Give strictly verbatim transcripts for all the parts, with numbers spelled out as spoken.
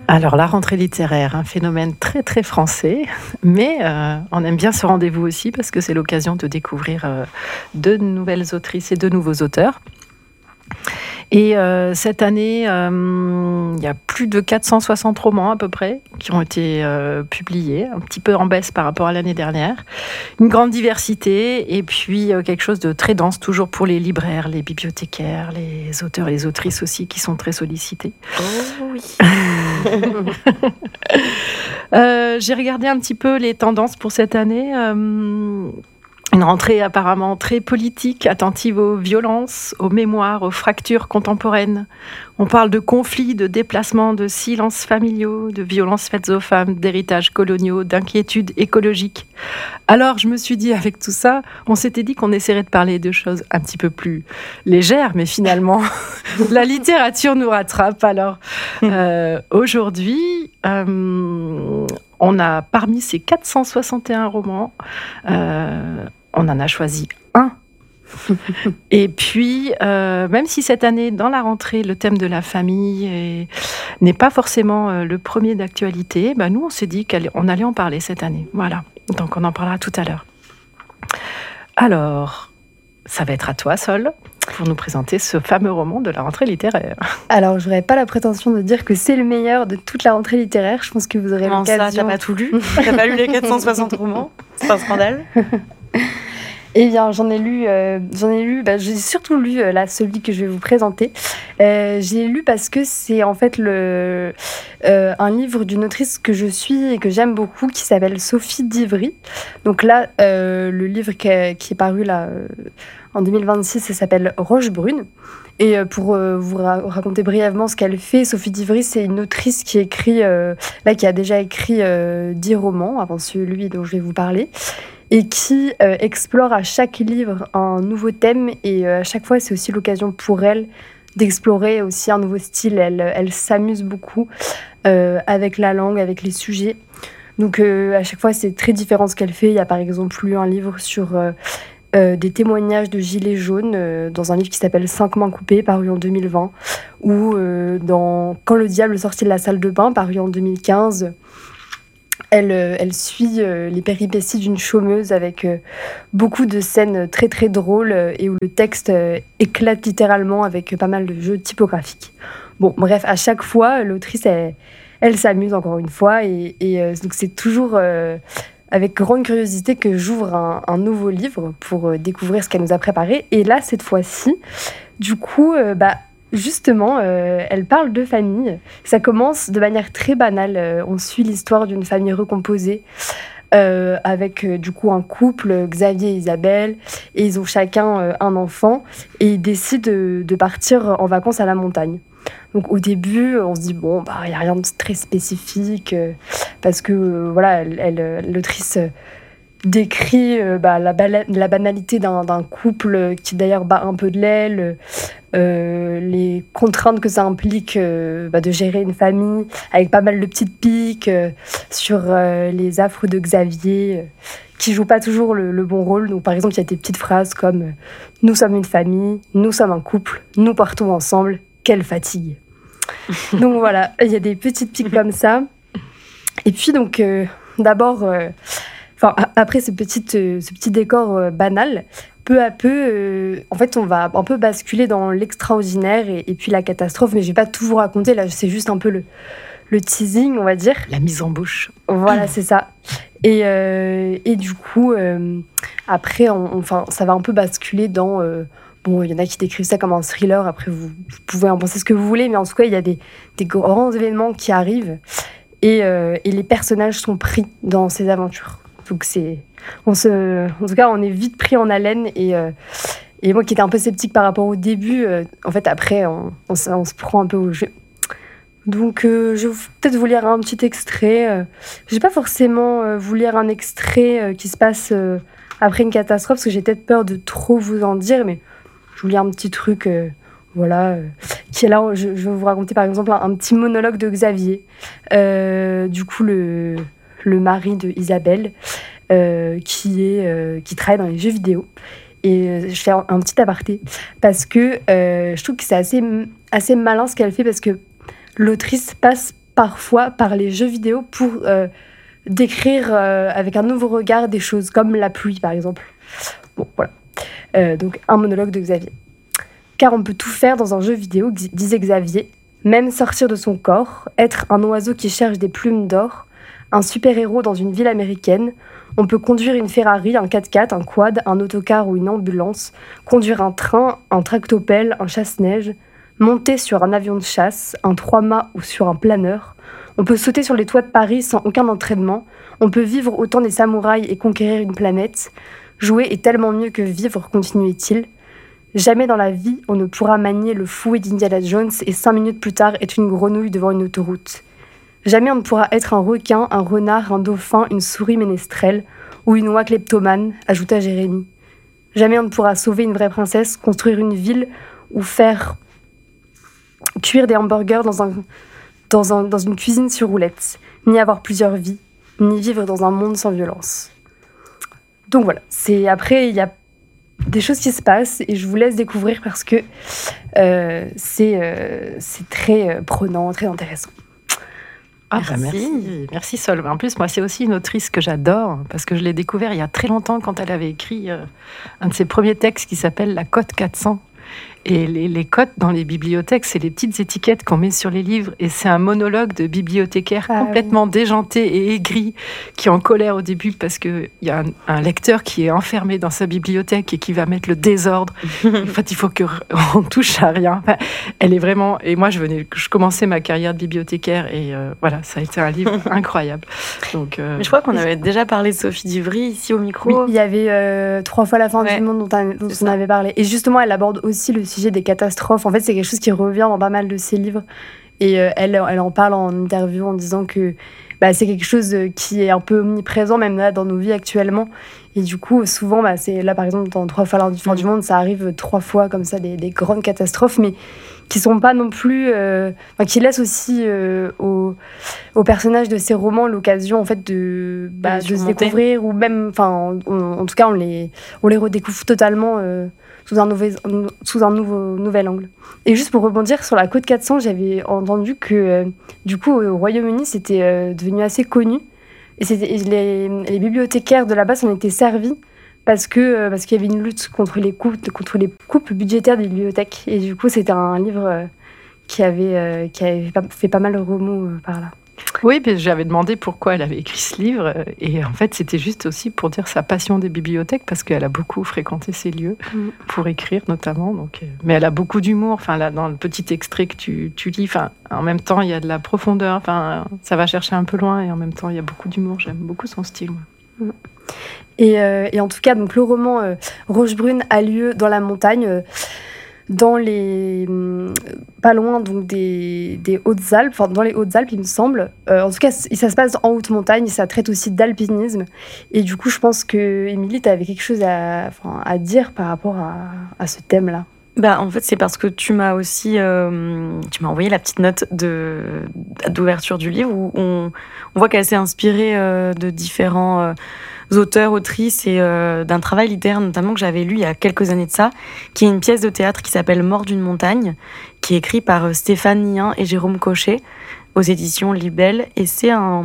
Alors, la rentrée littéraire, un phénomène très très français, mais euh, on aime bien ce rendez-vous aussi parce que c'est l'occasion de découvrir euh, de nouvelles autrices et de nouveaux auteurs. Et euh, cette année, euh, il y a plus de quatre cent soixante romans à peu près qui ont été euh, publiés, un petit peu en baisse par rapport à l'année dernière. Une grande diversité et puis euh, quelque chose de très dense, toujours pour les libraires, les bibliothécaires, les auteurs et les autrices aussi qui sont très sollicités. Oh oui. euh, j'ai regardé un petit peu les tendances pour cette année. Euh, Une rentrée apparemment très politique, attentive aux violences, aux mémoires, aux fractures contemporaines. On parle de conflits, de déplacements, de silences familiaux, de violences faites aux femmes, d'héritages coloniaux, d'inquiétudes écologiques. Alors je me suis dit, avec tout ça, on s'était dit qu'on essaierait de parler de choses un petit peu plus légères, mais finalement, la littérature nous rattrape. Alors euh, aujourd'hui, euh, on a parmi ces quatre cent soixante et un romans, euh, on en a choisi un. Et puis, euh, même si cette année, dans la rentrée, le thème de la famille est- n'est pas forcément euh, le premier d'actualité, bah, nous, on s'est dit qu'on allait en parler cette année. Voilà. Donc, on en parlera tout à l'heure. Alors, ça va être à toi, Sol, pour nous présenter ce fameux roman de la rentrée littéraire. Alors, je n'aurais pas la prétention de dire que c'est le meilleur de toute la rentrée littéraire. Je pense que vous aurez Comment ça, l'occasion... t'as pas tout lu? T'as pas lu les quatre cent soixante romans? C'est un scandale. Eh bien, j'en ai lu, euh, j'en ai lu, bah, j'ai surtout lu euh, là, celui que je vais vous présenter. Euh, j'ai lu parce que c'est en fait le, euh, un livre d'une autrice que je suis et que j'aime beaucoup qui s'appelle Sophie Divry. Donc là, euh, le livre qui est, qui est paru là, euh, en deux mille vingt-six, ça s'appelle Roche Brune. Et euh, pour euh, vous ra- raconter brièvement ce qu'elle fait, Sophie Divry, c'est une autrice qui écrit, euh, là, qui a déjà écrit euh, dix romans avant celui dont je vais vous parler, et qui euh, explore à chaque livre un nouveau thème. Et euh, à chaque fois, c'est aussi l'occasion pour elle d'explorer aussi un nouveau style. Elle, elle s'amuse beaucoup euh, avec la langue, avec les sujets. Donc euh, à chaque fois, c'est très différent ce qu'elle fait. Il y a par exemple lu un livre sur euh, euh, des témoignages de gilets jaunes euh, dans un livre qui s'appelle Cinq mains coupées, paru en deux mille vingt, ou euh, dans Quand le diable sortit de la salle de bain, paru en deux mille quinze. Elle, euh, elle suit euh, les péripéties d'une chômeuse avec euh, beaucoup de scènes très très drôles euh, et où le texte euh, éclate littéralement avec euh, pas mal de jeux typographiques. Bon, bref, à chaque fois, l'autrice, elle, elle s'amuse encore une fois et, et euh, donc c'est toujours euh, avec grande curiosité que j'ouvre un, un nouveau livre pour euh, découvrir ce qu'elle nous a préparé. Et là, cette fois-ci, du coup, euh, bah, justement, euh, elle parle de famille. Ça commence de manière très banale. Euh, on suit l'histoire d'une famille recomposée euh, avec euh, du coup un couple, Xavier et Isabelle, et ils ont chacun euh, un enfant et ils décident de, de partir en vacances à la montagne. Donc au début, on se dit bon, bah il y a rien de très spécifique euh, parce que euh, voilà, elle, elle, l'autrice euh, décrit euh, bah, la, bala- la banalité d'un, d'un couple qui d'ailleurs bat un peu de l'aile, euh, les contraintes que ça implique euh, bah, de gérer une famille avec pas mal de petites piques euh, sur euh, les affres de Xavier euh, qui joue pas toujours le, le bon rôle. Donc par exemple, il y a des petites phrases comme euh, nous sommes une famille, nous sommes un couple, nous partons ensemble, quelle fatigue. Donc voilà, il y a des petites piques comme ça. Et puis donc euh, d'abord euh, Enfin, après ce petit, euh, ce petit décor euh, banal, peu à peu, euh, en fait, on va un peu basculer dans l'extraordinaire et, et puis la catastrophe. Mais je vais pas tout vous raconter, là, c'est juste un peu le, le teasing, on va dire. La mise en bouche. Voilà, c'est ça. Et, euh, et du coup, euh, après, on, enfin, ça va un peu basculer dans... euh, bon, il y en a qui décrivent ça comme un thriller. Après, vous, vous pouvez en penser ce que vous voulez. Mais en tout cas, il y a des, des grands événements qui arrivent. Et, euh, et les personnages sont pris dans ces aventures. Donc c'est, on se, en tout cas, on est vite pris en haleine et, euh, et moi qui étais un peu sceptique par rapport au début, euh, en fait après on, on, se, on se prend un peu au jeu. Donc euh, je vais peut-être vous lire un petit extrait. Euh, je vais pas forcément euh, vous lire un extrait euh, qui se passe euh, après une catastrophe parce que j'ai peut-être peur de trop vous en dire, mais je vous lis un petit truc. Euh, Voilà, euh, qui est là. Je, je vais vous raconter par exemple un, un petit monologue de Xavier, euh, du coup le le mari de Isabelle, euh, qui, est, euh, qui travaille dans les jeux vidéo. Et euh, je fais un, un petit aparté, parce que euh, je trouve que c'est assez, assez malin ce qu'elle fait, parce que l'autrice passe parfois par les jeux vidéo pour euh, décrire euh, avec un nouveau regard des choses comme la pluie par exemple. Bon, voilà. Euh, donc un monologue de Xavier. Car on peut tout faire dans un jeu vidéo, disait Xavier, même sortir de son corps, être un oiseau qui cherche des plumes d'or, un super-héros dans une ville américaine. On peut conduire une Ferrari, un quatre-quatre, un quad, un autocar ou une ambulance, conduire un train, un tractopelle, un chasse-neige, monter sur un avion de chasse, un trois-mâts ou sur un planeur. On peut sauter sur les toits de Paris sans aucun entraînement. On peut vivre au temps des samouraïs et conquérir une planète. Jouer est tellement mieux que vivre, continuait-il. Jamais dans la vie, on ne pourra manier le fouet d'Indiana Jones et cinq minutes plus tard être une grenouille devant une autoroute. Jamais on ne pourra être un requin, un renard, un dauphin, une souris ménestrelle ou une oie kleptomane, ajouta Jérémie. Jamais on ne pourra sauver une vraie princesse, construire une ville ou faire cuire des hamburgers dans, un, dans, un, dans une cuisine sur roulette, ni avoir plusieurs vies, ni vivre dans un monde sans violence. Donc voilà, c'est, après il y a des choses qui se passent et je vous laisse découvrir parce que euh, c'est, euh, c'est très euh, prenant, très intéressant. Ah merci. Bah merci, merci Sol. En plus, moi, c'est aussi une autrice que j'adore parce que je l'ai découvert il y a très longtemps quand elle avait écrit euh, un de ses premiers textes qui s'appelle La Cote quatre cents. Et les, les cotes dans les bibliothèques, c'est les petites étiquettes qu'on met sur les livres. Et c'est un monologue de bibliothécaire ah, complètement oui. déjanté et aigri, qui est en colère au début parce qu'il y a un, un lecteur qui est enfermé dans sa bibliothèque et qui va mettre le désordre. En fait, il faut qu'on touche à rien. Enfin, elle est vraiment... Et moi, je, venais, je commençais ma carrière de bibliothécaire et euh, voilà, ça a été un livre incroyable. Donc, euh... Mais je crois qu'on avait déjà parlé de Sophie Duvry ici au micro. Oui, il y avait euh, Trois fois la fin ouais. du monde dont, dont on avait parlé. Et justement, elle aborde aussi le sujet des catastrophes. En fait, c'est quelque chose qui revient dans pas mal de ses livres. Et euh, elle, elle en parle en interview en disant que bah, c'est quelque chose qui est un peu omniprésent, même là, dans nos vies actuellement. Et du coup, souvent, bah, c'est là, par exemple, dans Trois fois la fin du monde, ça arrive trois fois comme ça, des, des grandes catastrophes, mais qui sont pas non plus... Euh, enfin, qui laissent aussi euh, aux, aux personnages de ces romans l'occasion, en fait, de, bah, de se découvrir, ou même... Enfin, en, en tout cas, on les, on les redécouvre totalement... Euh, sous un, nouvel, sous un nouveau, nouvel angle. Et juste pour rebondir sur la Cote quatre cents, j'avais entendu que euh, du coup au Royaume-Uni c'était euh, devenu assez connu et, c'était, et les, les bibliothécaires de là-bas s'en étaient servis parce, que, euh, parce qu'il y avait une lutte contre les coupes, contre les coupes budgétaires des bibliothèques et du coup c'était un livre euh, qui, avait, euh, qui avait fait pas mal de remous euh, par là. Oui, mais j'avais demandé pourquoi elle avait écrit ce livre. Et en fait, c'était juste aussi pour dire sa passion des bibliothèques, parce qu'elle a beaucoup fréquenté ces lieux, mmh. pour écrire notamment. Donc, mais elle a beaucoup d'humour. Enfin, là, dans le petit extrait que tu, tu lis, enfin, en même temps, il y a de la profondeur. Enfin, ça va chercher un peu loin. Et en même temps, il y a beaucoup d'humour. J'aime beaucoup son style. Moi. Mmh. Et, euh, et en tout cas, donc, le roman euh, Rochebrune a lieu dans la montagne. Euh, dans les pas loin donc des, des Hautes-Alpes, enfin dans les Hautes-Alpes il me semble. Euh, en tout cas, ça se passe en haute montagne, ça traite aussi d'alpinisme. Et du coup, je pense que Émilie, tu avais quelque chose à, enfin, à dire par rapport à, à ce thème-là. Bah, en fait, c'est parce que tu m'as aussi euh, tu m'as envoyé la petite note de, d'ouverture du livre où on, on voit qu'elle s'est inspirée euh, de différents euh, auteurs, autrices et euh, d'un travail littéraire notamment que j'avais lu il y a quelques années de ça, qui est une pièce de théâtre qui s'appelle Mort d'une montagne, qui est écrite par Stéphane Nien et Jérôme Cochet aux éditions Libelle. Et c'est un,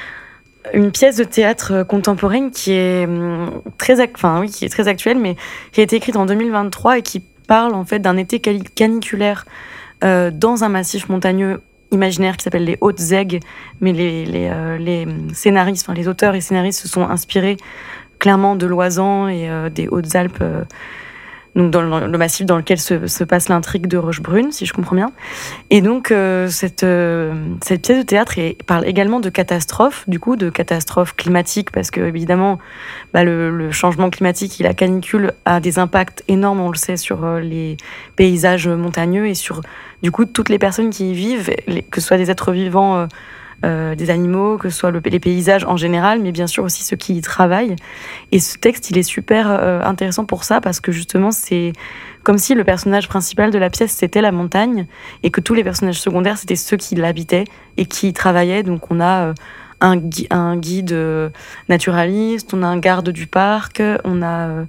une pièce de théâtre contemporaine qui est très, enfin, oui, qui est très actuelle, mais qui a été écrite en deux mille vingt-trois et qui parle en fait d'un été caniculaire euh, dans un massif montagneux imaginaire qui s'appelle les Hautes Aigues, mais les, les, euh, les scénaristes, enfin les auteurs et scénaristes se sont inspirés clairement de l'Oisans et euh, des Hautes-Alpes, euh, donc dans le, le massif dans lequel se, se passe l'intrigue de Rochebrune, si je comprends bien. Et donc euh, cette, euh, cette pièce de théâtre est, parle également de catastrophes, du coup de catastrophes climatiques, parce que évidemment bah, le, le changement climatique et la canicule a des impacts énormes, on le sait, sur euh, les paysages montagneux et sur du coup toutes les personnes qui y vivent, les, que ce soit des êtres vivants, euh, euh, des animaux, que ce soit le, les paysages en général, mais bien sûr aussi ceux qui y travaillent. Et ce texte, il est super euh, intéressant pour ça, parce que justement, c'est comme si le personnage principal de la pièce, c'était la montagne, et que tous les personnages secondaires, c'était ceux qui l'habitaient et qui y travaillaient. Donc on a euh, un, gui- un guide euh, naturaliste, on a un garde du parc, on a euh,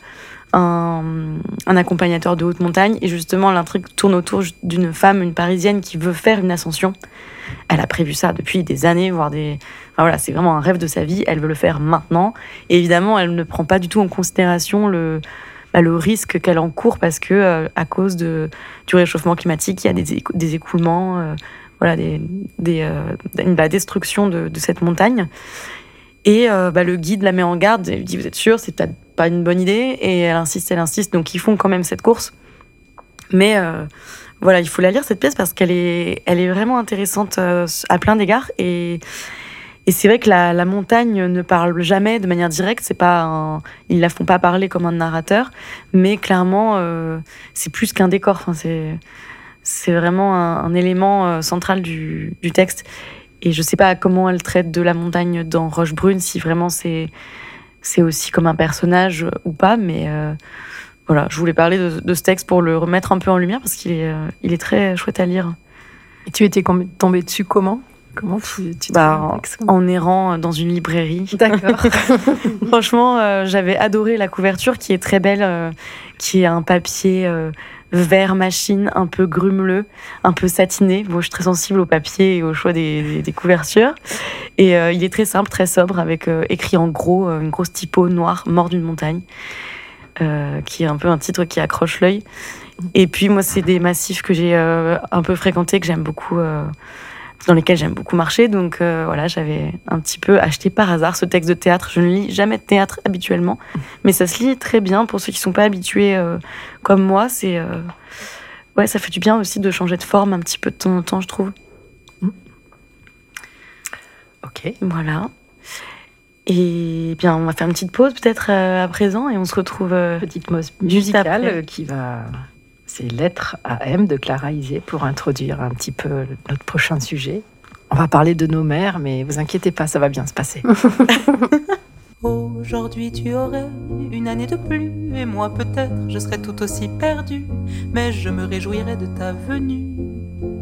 un, un accompagnateur de haute montagne. Et justement, l'intrigue tourne autour d'une femme, une Parisienne, qui veut faire une ascension. Elle a prévu ça depuis des années, voire des... Enfin, voilà, c'est vraiment un rêve de sa vie. Elle veut le faire maintenant. Et évidemment, elle ne prend pas du tout en considération le, bah, le risque qu'elle encourt parce que, euh, à cause de, du réchauffement climatique, il y a des, écou- des écoulements, euh, voilà, des, des, euh, une, la destruction de, de cette montagne. Et euh, bah, le guide la met en garde. Elle lui dit, vous êtes sûr, c'est peut-être pas une bonne idée. Et elle insiste, elle insiste. Donc, ils font quand même cette course. Mais euh, voilà, il faut la lire, cette pièce, parce qu'elle est, elle est vraiment intéressante euh, à plein d'égards. Et, et c'est vrai que la, la montagne ne parle jamais de manière directe. C'est pas un, ils la font pas parler comme un narrateur. Mais clairement, euh, c'est plus qu'un décor. Enfin, c'est, c'est vraiment un, un élément euh, central du, du texte. Et je sais pas comment elle traite de la montagne dans Rochebrune, si vraiment c'est, c'est aussi comme un personnage ou pas, mais euh, voilà, je voulais parler de, de ce texte pour le remettre un peu en lumière parce qu'il est, euh, il est très chouette à lire. Et tu étais tombée dessus comment Comment tu, tu bah, en, en errant dans une librairie. D'accord. Franchement, euh, j'avais adoré la couverture qui est très belle, euh, qui est un papier euh, vert machine, un peu grumeleux, un peu satiné. Bon, je suis très sensible au papier et au choix des, des, des couvertures. Et euh, il est très simple, très sobre, avec euh, écrit en gros, euh, une grosse typo noire, Mort d'une montagne, euh, qui est un peu un titre qui accroche l'œil. Et puis moi, c'est des massifs que j'ai euh, un peu fréquentés, que j'aime beaucoup, euh, dans lesquels j'aime beaucoup marcher. Donc euh, voilà, j'avais un petit peu acheté par hasard ce texte de théâtre. Je ne lis jamais de théâtre habituellement, mais ça se lit très bien pour ceux qui ne sont pas habitués euh, comme moi. C'est, euh... ouais, ça fait du bien aussi de changer de forme un petit peu de temps en temps, je trouve. Ok. Voilà. Et bien, on va faire une petite pause peut-être euh, à présent et on se retrouve euh, petite mose juste musicale après. qui va... C'est Lettre à M de Clara Isé pour introduire un petit peu notre prochain sujet. On va parler de nos mères, mais vous inquiétez pas, ça va bien se passer. Aujourd'hui tu aurais une année de plus et moi peut-être je serais tout aussi perdue, mais je me réjouirais de ta venue.